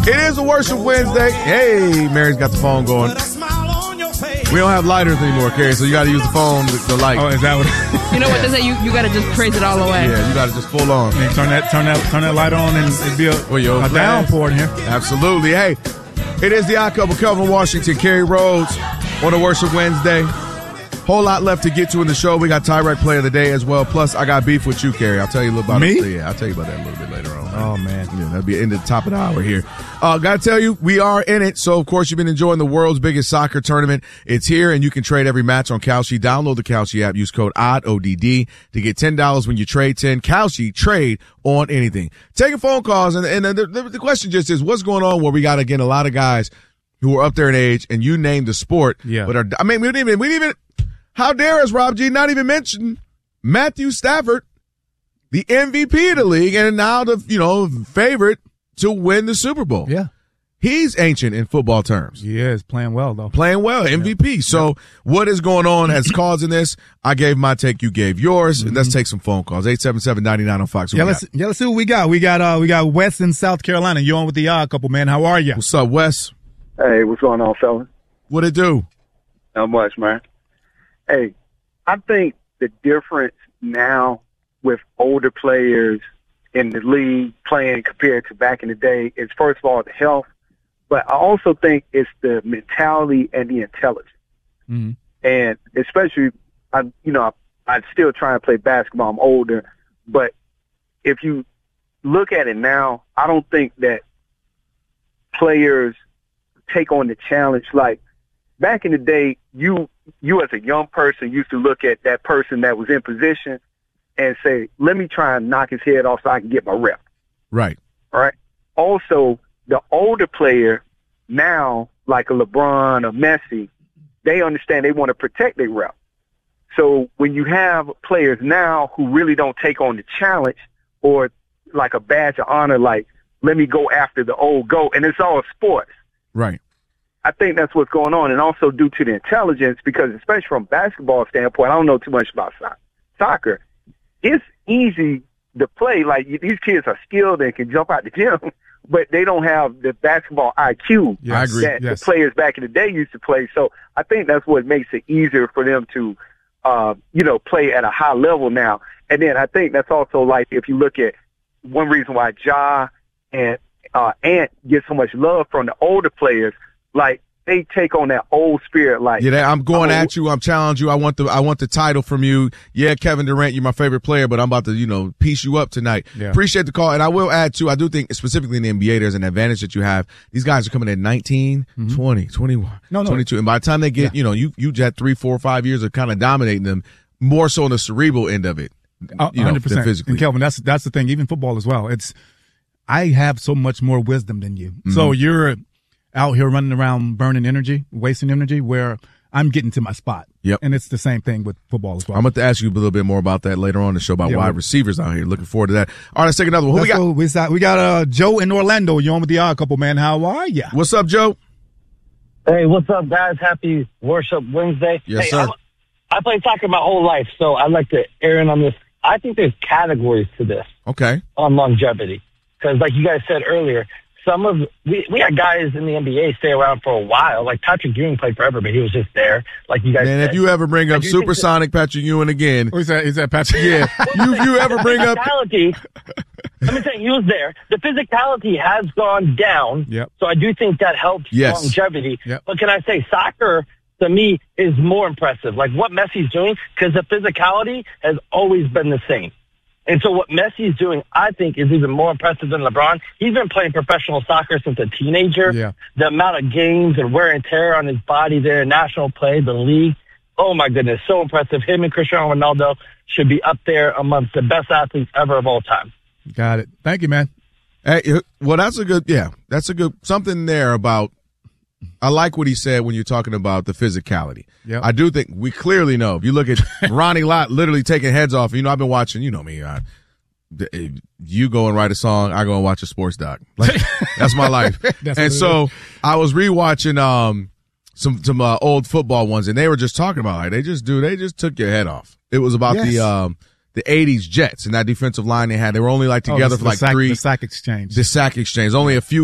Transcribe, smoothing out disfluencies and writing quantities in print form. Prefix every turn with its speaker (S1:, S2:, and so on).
S1: It is a Worship Wednesday. Hey, Mary's got the phone going. We don't have lighters anymore, Carrie, so you got to use the phone to light.
S2: Oh, is that what?
S3: You know what they say? You got to just praise it all the way.
S1: Yeah, you got to just full on.
S2: Man, turn that light on and it'd be a downpour in here.
S1: Absolutely. Hey, it is the Odd Couple, Kelvin Washington, Kerry Rhodes on a Worship Wednesday. Whole lot left to get to in the show. We got Tyrek Player of the Day as well. Plus, I got beef with you, Kerry. I'll tell you a little about it. Yeah, I'll tell you about that a little bit later on.
S2: Oh, man.
S1: Yeah, that'll be in the top of the hour here. Got to tell you, we are in it. So, of course, you've been enjoying the world's biggest soccer tournament. It's here, and you can trade every match on Kalshi. Download the Kalshi app. Use code ODD to get $10 when you trade 10. Kalshi, trade on anything. Taking phone calls, and the question just is, what's going on where we got, again, a lot of guys who are up there in age, and you named the sport.
S2: Yeah.
S1: But we didn't even, how dare us, Rob G, not even mention Matthew Stafford, the MVP of the league, and now the, favorite to win the Super Bowl.
S2: Yeah.
S1: He's ancient in football terms.
S2: He is playing well, though.
S1: Playing well, MVP. Yeah. So what is going on as causing this? I gave my take, you gave yours. Mm-hmm. Let's take some phone calls. 877-99 on Fox.
S2: Let's see what we got. We got Wes in South Carolina. You're on with the Odd Couple, man. How are you?
S1: What's up, Wes?
S4: Hey, what's going on, fella?
S1: What it do?
S4: Not much, man. Hey, I think the difference now with older players in the league playing compared to back in the day is, first of all, the health, but I also think it's the mentality and the intelligence.
S2: Mm-hmm.
S4: And especially, I still try and play basketball. I'm older, but if you look at it now, I don't think that players take on the challenge. Like back in the day, you as a young person used to look at that person that was in position and say, let me try and knock his head off so I can get my rep.
S1: Right.
S4: All right. Also, the older player now, like a LeBron or Messi, they understand they want to protect their rep. So when you have players now who really don't take on the challenge or like a badge of honor, like, let me go after the old GOAT, and it's all sports.
S1: Right.
S4: I think that's what's going on, and also due to the intelligence, because especially from a basketball standpoint, I don't know too much about soccer. It's easy to play. Like, these kids are skilled and can jump out the gym, but they don't have the basketball IQ that the players back in the day used to play. So I think that's what makes it easier for them to, play at a high level now. And then I think that's also, like, if you look at one reason why Ja and Ant get so much love from the older players, like, they take on that old spirit. Like,
S1: I'm going at you. I'm challenging you. I want the title from you. Yeah, Kevin Durant, you're my favorite player, but I'm about to, piece you up tonight. Yeah. Appreciate the call. And I will add too, I do think specifically in the NBA, there's an advantage that you have. These guys are coming at 19, 20, 21, 22. And by the time they get, you had 3, 4, 5 years of kind of dominating them, more so on the cerebral end of it,
S2: 100%.
S1: Than physically.
S2: And Kelvin, that's the thing. Even football as well. I have so much more wisdom than you. Mm-hmm. So you're out here running around burning energy, wasting energy, where I'm getting to my spot.
S1: Yep.
S2: And it's the same thing with football as well.
S1: I'm going to ask you a little bit more about that later on in the show about wide receivers out here. Looking forward to that. All right, let's take another one. Who we got?
S2: We got Joe in Orlando. You're on with the Odd Couple, man. How are you?
S1: What's up, Joe?
S5: Hey, what's up, guys? Happy Worship Wednesday.
S1: Yes, sir.
S5: I played soccer my whole life, so I like to air in on this. I think there's categories to this.
S1: Okay.
S5: On longevity. Because like you guys said earlier, we had guys in the NBA stay around for a while. Like Patrick Ewing played forever, but he was just there. Like you guys said.
S1: If you ever bring up Supersonic Patrick Ewing again.
S2: Is that Patrick?
S1: Yeah. you ever bring up.
S5: Let me say, he was there. The physicality has gone down.
S2: Yep.
S5: So I do think that helps longevity.
S2: Yep.
S5: But can I say soccer, to me, is more impressive. Like what Messi's doing, because the physicality has always been the same. And so what Messi is doing, I think, is even more impressive than LeBron. He's been playing professional soccer since a teenager.
S2: Yeah.
S5: The amount of games and wear and tear on his body there, national play, the league. Oh, my goodness, so impressive. Him and Cristiano Ronaldo should be up there amongst the best athletes ever of all time.
S2: Got it. Thank you, man.
S1: Hey, well, that's a good something there about. I like what he said when you're talking about the physicality.
S2: Yep.
S1: I do think we clearly know. If you look at Ronnie Lott literally taking heads off, I've been watching, me. You go and write a song, I go and watch a sports doc. Like, that's my life. And so I was rewatching some old football ones, and they were just talking about they just took your head off. It was about the 80s Jets and that defensive line they had. They were only together for 3.
S2: The sack exchange.
S1: The sack exchange. Only a few